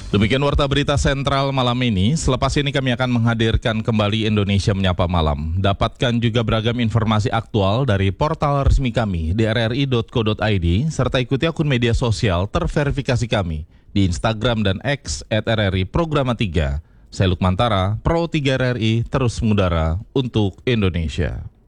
Demikian Warta Berita Sentral malam ini. Selepas ini kami akan menghadirkan kembali Indonesia Menyapa Malam. Dapatkan juga beragam informasi aktual dari portal resmi kami di rri.co.id serta ikuti akun media sosial terverifikasi kami di Instagram dan X @RRI Programa 3. Saya Lukman Tara, Pro 3 RRI terus mengudara untuk Indonesia.